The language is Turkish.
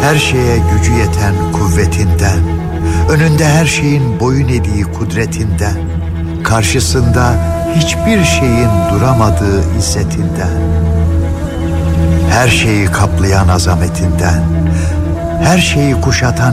Her şeye gücü yeten kuvvetinden, önünde her şeyin boyun eğdiği kudretinden, karşısında hiçbir şeyin duramadığı izzetinden, her şeyi kaplayan azametinden, her şeyi kuşatan